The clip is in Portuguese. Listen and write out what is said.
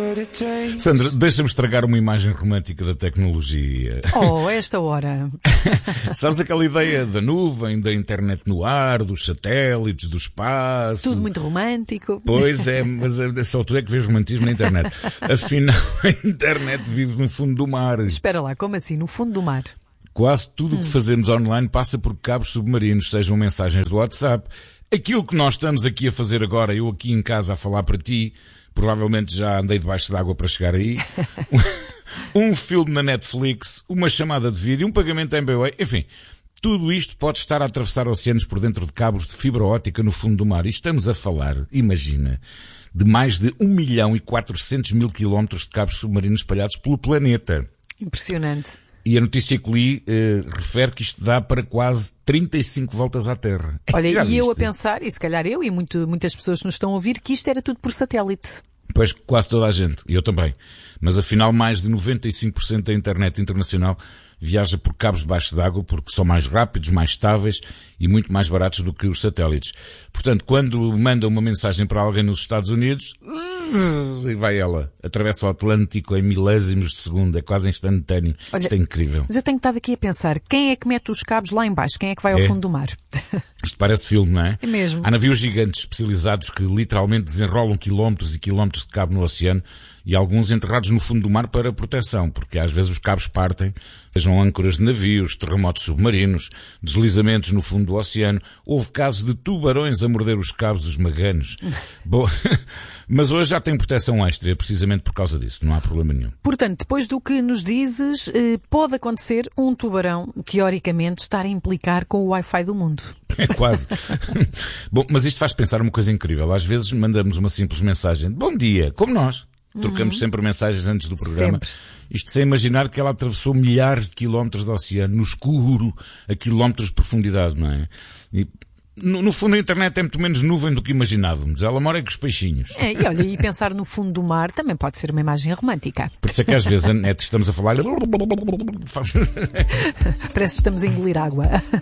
Sandra, deixa-me estragar uma imagem romântica da tecnologia. Oh, esta hora. Sabes aquela ideia da nuvem, da internet no ar, dos satélites, do espaço? Tudo muito romântico. Pois é, mas é só tu é que vês romantismo na internet. Afinal, a internet vive no fundo do mar. Espera lá, como assim? No fundo do mar? Quase tudo o que fazemos online passa por cabos submarinos, sejam mensagens do WhatsApp. Aquilo que nós estamos aqui a fazer agora, eu aqui em casa a falar para ti, provavelmente já andei debaixo d'água para chegar aí. Um filme na Netflix, uma chamada de vídeo, um pagamento em MBWay, enfim, tudo isto pode estar a atravessar oceanos por dentro de cabos de fibra óptica no fundo do mar. E estamos a falar, imagina, de mais de 1.400.000 quilómetros de cabos submarinos espalhados pelo planeta. Impressionante. E a notícia que li refere que isto dá para quase 35 voltas à Terra. Olha, e eu a pensar, e se calhar eu e muitas pessoas que nos estão a ouvir, que isto era tudo por satélite. Pois, quase toda a gente. E eu também. Mas afinal, mais de 95% da internet internacional viaja por cabos debaixo d'água porque são mais rápidos, mais estáveis e muito mais baratos do que os satélites. Portanto, quando manda uma mensagem para alguém nos Estados Unidos, e vai ela, atravessa o Atlântico em milésimos de segundo, é quase instantâneo. Olha, isto é incrível. Mas eu tenho estado aqui a pensar, quem é que mete os cabos lá em baixo? Quem é que vai ao fundo do mar? Isto parece filme, não é? É mesmo. Há navios gigantes especializados que literalmente desenrolam quilómetros e quilómetros de cabo no oceano e alguns enterrados no fundo do mar para proteção, porque às vezes os cabos partem, sejam âncoras de navios, terremotos submarinos, deslizamentos no fundo do oceano. Houve casos de tubarões a morder os cabos esmaganos. Bom, mas hoje já tem proteção extra, precisamente por causa disso, não há problema nenhum. Portanto, depois do que nos dizes, pode acontecer um tubarão, teoricamente, estar a implicar com o Wi-Fi do mundo. É quase. Bom, mas isto faz pensar uma coisa incrível. Às vezes mandamos uma simples mensagem de bom dia, como nós. Trocamos sempre mensagens antes do programa. Sempre. Isto sem imaginar que ela atravessou milhares de quilómetros de oceano, no escuro, a quilómetros de profundidade, não é? E, no fundo, a internet é muito menos nuvem do que imaginávamos. Ela mora com os peixinhos. É, e olha, e pensar no fundo do mar também pode ser uma imagem romântica. Por isso é que às vezes a net estamos a falar... Parece que estamos a engolir água.